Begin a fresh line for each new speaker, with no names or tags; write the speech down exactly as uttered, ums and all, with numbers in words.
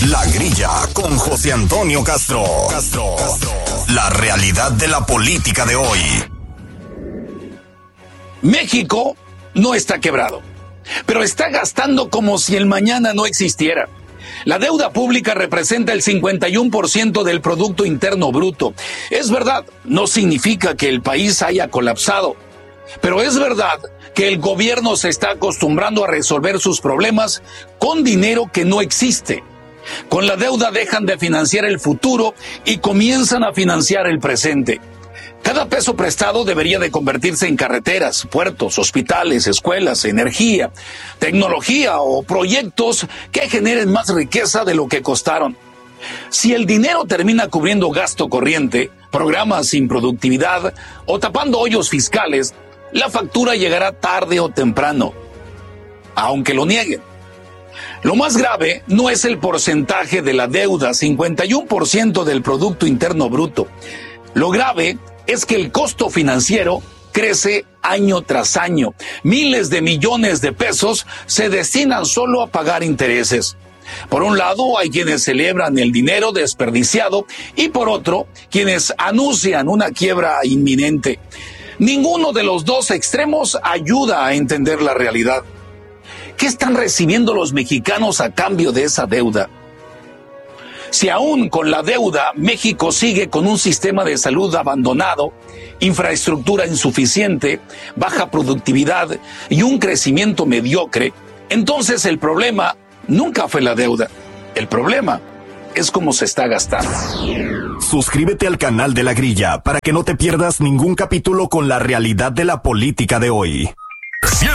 La Grilla con José Antonio Castro. Castro. Castro. La realidad de la política de hoy.
México no está quebrado, pero está gastando como si el mañana no existiera. La deuda pública representa el cincuenta y uno por ciento del Producto Interno Bruto. Es verdad, no significa que el país haya colapsado, pero es verdad que el gobierno se está acostumbrando a resolver sus problemas con dinero que no existe. Con la deuda dejan de financiar el futuro y comienzan a financiar el presente. Cada peso prestado debería de convertirse en carreteras, puertos, hospitales, escuelas, energía, tecnología o proyectos que generen más riqueza de lo que costaron. Si el dinero termina cubriendo gasto corriente, programas sin productividad o tapando hoyos fiscales, la factura llegará tarde o temprano, aunque lo nieguen. Lo más grave no es el porcentaje de la deuda, cincuenta y uno por ciento del Producto Interno Bruto. Lo grave es que el costo financiero crece año tras año. Miles de millones de pesos se destinan solo a pagar intereses. Por un lado, hay quienes celebran el dinero desperdiciado y por otro, quienes anuncian una quiebra inminente. Ninguno de los dos extremos ayuda a entender la realidad. ¿Qué están recibiendo los mexicanos a cambio de esa deuda? Si aún con la deuda México sigue con un sistema de salud abandonado, infraestructura insuficiente, baja productividad y un crecimiento mediocre, entonces el problema nunca fue la deuda. El problema es cómo se está gastando.
Suscríbete al canal de La Grilla para que no te pierdas ningún capítulo con la realidad de la política de hoy.